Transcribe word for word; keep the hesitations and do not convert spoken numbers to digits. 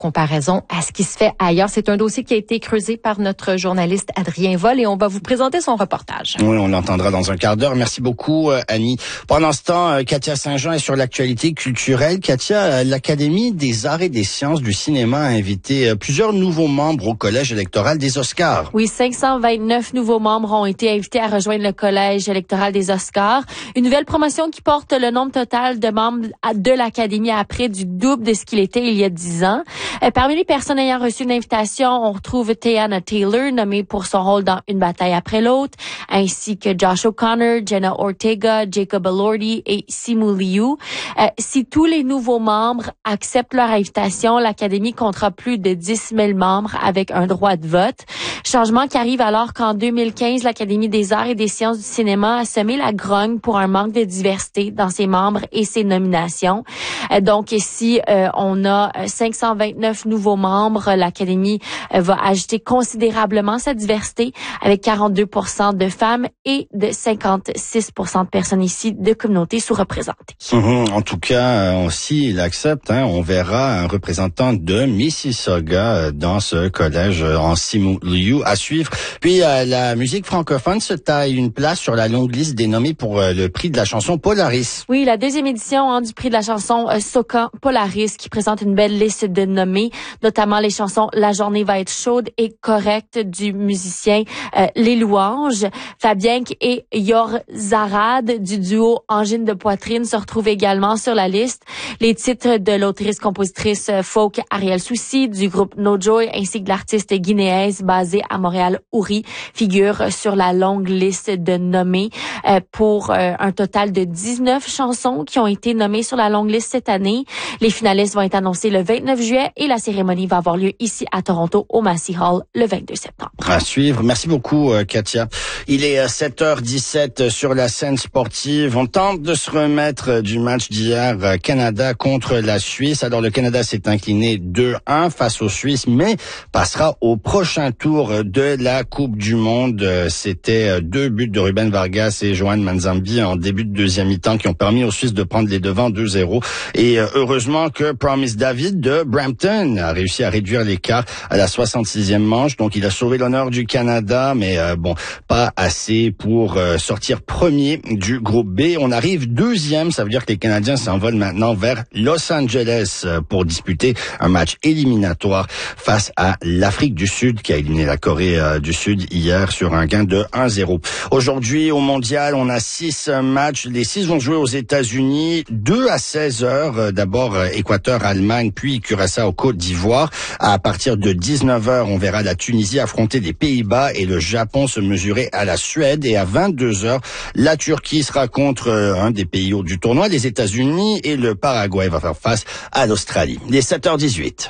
comparaison à ce qui se fait ailleurs. C'est un dossier qui a été creusé par notre journaliste Adrien Vol et on va vous présenter son reportage. Oui, on l'entendra dans un quart d'heure. Merci beaucoup, Annie. Pendant ce temps, Katia Saint-Jean est sur l'actualité culturelle. Katia, l'Académie des arts et des sciences du cinéma a invité plusieurs nouveaux membres au collège électoral des Oscars. Oui, cinq cent vingt-neuf nouveaux membres ont été invités à rejoindre le collège électoral des Oscars. Une nouvelle promotion qui porte le nombre total de membres de l'Académie à près du double de ce qu'il était il y a dix ans. Euh, parmi les personnes ayant reçu une invitation, on retrouve Teyana Taylor, nommée pour son rôle dans Une bataille après l'autre, ainsi que Josh O'Connor, Jenna Ortega, Jacob Elordi et Simu Liu. Euh, si tous les nouveaux membres acceptent leur invitation, l'Académie comptera plus de dix mille membres avec un droit de vote. Changement qui arrive alors qu'en deux mille quinze, l'Académie des arts et des sciences du cinéma a semé la grogne pour un manque de diversité dans ses membres et ses nominations. Euh, donc, ici, euh, on a cinq cent vingt-neuf nouveaux membres. L'Académie euh, va ajouter considérablement sa diversité avec quarante-deux pour cent de femmes et de cinquante-six pour cent de personnes ici de communautés sous-représentées. Mmh, en tout cas, euh, s'il accepte, hein, on verra un représentant de Mississauga dans ce collège euh, en Simu Liu à suivre. Puis, euh, la musique francophone se taille une place sur la longue liste des nommés pour euh, le prix de la chanson Polaris. Oui, la deuxième édition hein, du prix de la chanson euh, Soca Polaris qui présente une belle liste de nommés, notamment les chansons La journée va être chaude et correcte du musicien euh, Les Louanges. Fabien et Yor Zarad du duo Angine de poitrine se retrouvent également sur la liste. Les titres de l'autrice-compositrice folk Ariel Soucy du groupe No Joy ainsi que de l'artiste guinéaise basée à Montréal Ouri figurent sur la longue liste de nommés euh, pour euh, un total de dix-neuf chansons qui ont été nommées sur la longue liste cette année. Les finalistes vont être annoncés le vingt-neuf juillet et la cérémonie va avoir lieu ici à Toronto au Massey Hall le vingt-deux septembre. À suivre. Merci beaucoup, Katia. Il est sept heures dix-sept sur la scène sportive. On tente de se remettre du match d'hier, Canada contre la Suisse. Alors, le Canada s'est incliné deux un face aux Suisses, mais passera au prochain tour de la Coupe du Monde. C'était deux buts de Ruben Vargas et Johan Manzambi en début de deuxième mi-temps qui ont permis aux Suisses de prendre les devants deux zéro. Et heureusement que Promise David de Brampton a réussi à réduire l'écart à la soixante-sixième manche. Donc, il a sauvé l'honneur du Canada, mais euh, bon, pas assez pour euh, sortir premier du groupe B. On arrive deuxième, ça veut dire que les Canadiens s'envolent maintenant vers Los Angeles euh, pour disputer un match éliminatoire face à l'Afrique du Sud qui a éliminé la Corée euh, du Sud hier sur un gain de un zéro. Aujourd'hui, au Mondial, on a six matchs. Les six vont jouer aux États-Unis, deux à seize heures. D'abord euh, Équateur-Allemagne, puis Curaçao-Côte d'Ivoire. À partir de dix-neuf heures, on verra la Tunisie affronter les Pays-Bas et le Japon se mesurer à la Suède. Et à vingt-deux heures, la Turquie sera contre euh, un des pays hauts du tournoi, les États-Unis, et le Paraguay va faire face à l'Australie. Il est sept heures dix-huit.